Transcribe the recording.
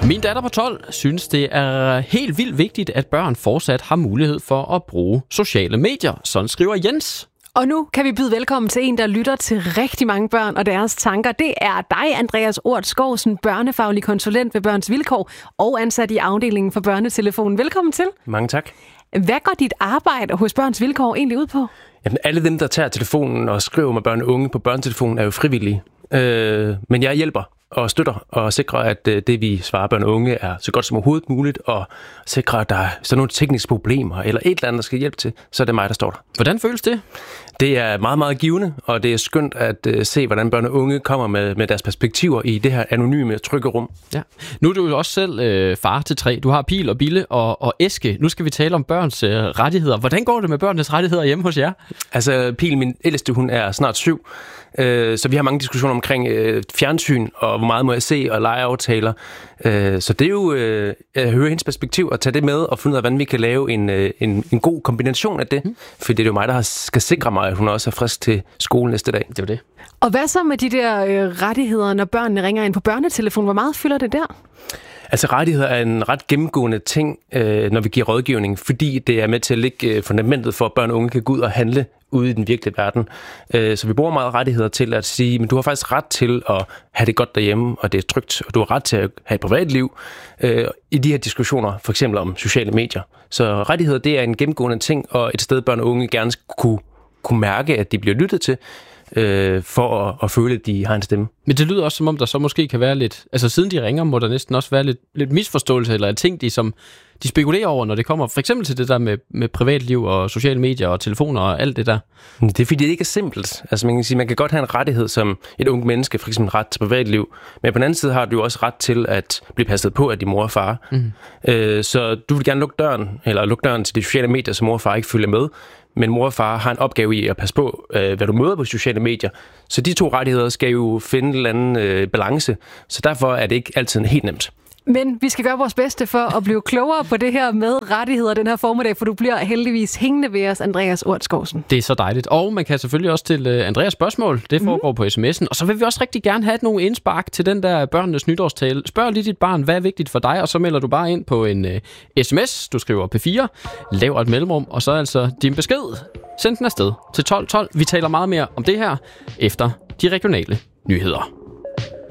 Min datter på 12 synes, det er helt vildt vigtigt, at børn fortsat har mulighed for at bruge sociale medier. Sådan skriver Jens. Og nu kan vi byde velkommen til en, der lytter til rigtig mange børn og deres tanker. Det er dig, Andreas Ort Skovsen, børnefaglig konsulent ved Børns Vilkår og ansat i afdelingen for børnetelefonen. Velkommen til. Mange tak. Hvad går dit arbejde hos Børns Vilkår egentlig ud på? Jamen, alle dem, der tager telefonen og skriver med børn og unge på børnetelefonen, er jo frivillige. Men jeg hjælper og støtter og sikrer, at det, vi svarer børn og unge, er så godt som overhovedet muligt, og sikrer, at der er sådan nogle tekniske problemer, eller et eller andet, der skal hjælpe til, så er det mig, der står der. Hvordan føles det? Det er meget, meget givende, og det er skønt at se, hvordan børn og unge kommer med deres perspektiver i det her anonyme, trygge rum. Ja. Nu er du jo også selv far til 3. Du har Pil og Bille og Eske. Nu skal vi tale om børns rettigheder. Hvordan går det med børnenes rettigheder hjemme hos jer? Altså, Pil, min ældste, hun er snart 7, så vi har mange diskussioner omkring fjernsyn, og hvor meget må jeg se, og legeaftaler. Så det er jo at høre hendes perspektiv, og tage det med, og finde ud af, hvordan vi kan lave en god kombination af det. For det er jo mig, der skal sikre mig, at hun også er frisk til skole næste dag. Det var det. Og hvad så med de der rettigheder, når børnene ringer ind på børnetelefonen? Hvor meget fylder det der? Altså, rettigheder er en ret gennemgående ting, når vi giver rådgivning, fordi det er med til at lægge fundamentet for, at børn og unge kan gå ud og handle ude i den virkelige verden. Så vi bruger meget rettigheder til at sige, men du har faktisk ret til at have det godt derhjemme, og det er trygt, og du har ret til at have et privatliv i de her diskussioner, for eksempel om sociale medier. Så rettigheder, det er en gennemgående ting, og et sted, børn og unge gerne kunne mærke, at de bliver lyttet til, for at føle, at de har en stemme. Men det lyder også, som om der så måske kan være lidt... Altså, siden de ringer, må der næsten også være lidt misforståelse, eller ting, de spekulerer over, når det kommer for eksempel til det der med privatliv og sociale medier og telefoner og alt det der. Det er fordi, det ikke er simpelt. Altså, man kan sige, man kan godt have en rettighed som et ungt menneske, for eksempel ret til privatliv, men på den anden side har du jo også ret til at blive passet på af din mor og far. Så du vil gerne lukke døren til de sociale medier, så mor og far ikke følger med. Men mor og far har en opgave i at passe på, hvad du møder på sociale medier. Så de to rettigheder skal jo finde en eller anden balance. Så derfor er det ikke altid helt nemt. Men vi skal gøre vores bedste for at blive klogere på det her med rettigheder den her formiddag, for du bliver heldigvis hængende ved os, Andreas Ort Skovsen. Det er så dejligt. Og man kan selvfølgelig også stille Andreas spørgsmål. Det foregår på sms'en. Og så vil vi også rigtig gerne have nogle indspark til den der børnenes nytårstale. Spørg lige dit barn, hvad er vigtigt for dig, og så melder du bare ind på en sms. Du skriver P4, laver et mellemrum, og så altså din besked. Send den afsted til 1212. Vi taler meget mere om det her efter de regionale nyheder.